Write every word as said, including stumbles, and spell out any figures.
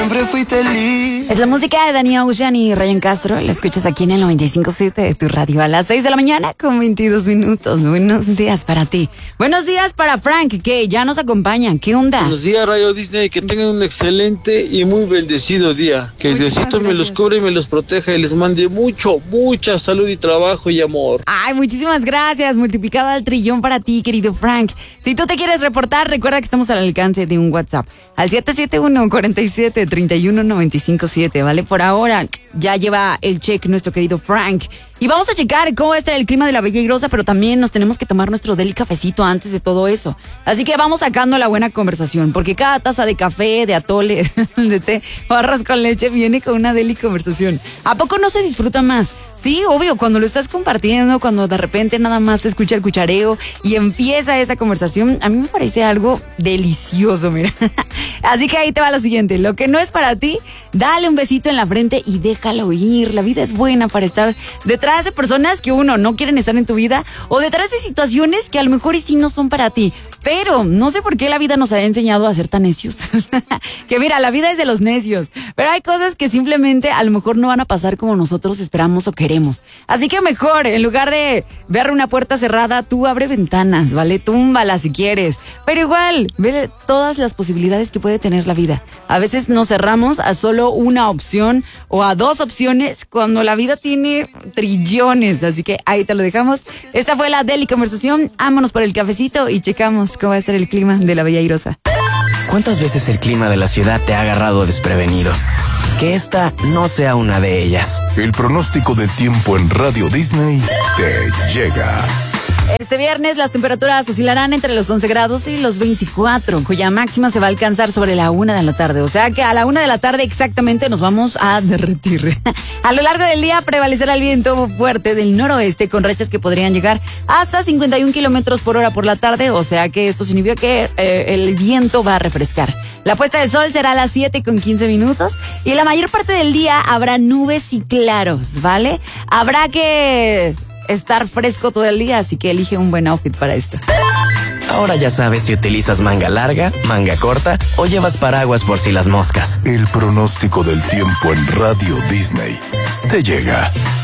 Siempre fuiste libre. Es la música de Danny Ocean y Ryan Castro. Lo escuchas aquí en el noventa y cinco punto siete de tu radio a las seis de la mañana con veintidós minutos. Buenos días para ti. Buenos días para Frank, que ya nos acompaña. ¿Qué onda? Buenos días, Radio Disney. Que tengan un excelente y muy bendecido día. Que Diosito me los cubre y me los proteja y les mande mucho, mucha salud y trabajo y amor. Ay, muchísimas gracias. Multiplicado al trillón para ti, querido Frank. Si tú te quieres reportar, recuerda que estamos al alcance de un WhatsApp. Al siete siete uno, cuatro siete, tres uno nueve cinco siete, ¿vale? Por ahora ya lleva el check nuestro querido Frank. Y vamos a checar cómo va a estar el clima de la Bella Irosa, pero también nos tenemos que tomar nuestro deli cafecito antes de todo eso. Así que vamos sacando la buena conversación, porque cada taza de café, de atole, de té, barras con leche viene con una deli conversación. ¿A poco no se disfruta más? Sí, obvio, cuando lo estás compartiendo, cuando de repente nada más se escucha el cuchareo y empieza esa conversación, a mí me parece algo delicioso, mira. Así que ahí te va lo siguiente, lo que no es para ti, dale un besito en la frente y déjalo ir. La vida es buena para estar detrás de personas que uno no quieren estar en tu vida o detrás de situaciones que a lo mejor y sí no son para ti. Pero no sé por qué la vida nos ha enseñado a ser tan necios. Que mira, la vida es de los necios, pero hay cosas que simplemente a lo mejor no van a pasar como nosotros esperamos o queremos. Así que mejor, en lugar de ver una puerta cerrada, tú abre ventanas, ¿vale? Túmbala si quieres. Pero igual, ve todas las posibilidades que puede tener la vida. A veces nos cerramos a solo una opción o a dos opciones cuando la vida tiene trillones. Así que ahí te lo dejamos. Esta fue la Deli Conversación. Vámonos por el cafecito y checamos cómo va a estar el clima de la Bella Irosa. ¿Cuántas veces el clima de la ciudad te ha agarrado desprevenido? Que esta no sea una de ellas. El pronóstico del tiempo en Radio Disney te llega. Este viernes las temperaturas oscilarán entre los once grados y los veinticuatro, cuya máxima se va a alcanzar sobre la una de la tarde. O sea que a la una de la tarde exactamente nos vamos a derretir. A lo largo del día prevalecerá el viento fuerte del noroeste con rachas que podrían llegar hasta cincuenta y un kilómetros por hora por la tarde. O sea que esto significa que eh, el viento va a refrescar. La puesta del sol será a las siete con quince minutos y la mayor parte del día habrá nubes y claros, ¿vale? Habrá que estar fresco todo el día, así que elige un buen outfit para esto. Ahora ya sabes si utilizas manga larga, manga corta o llevas paraguas por si las moscas. El pronóstico del tiempo en Radio Disney te llega.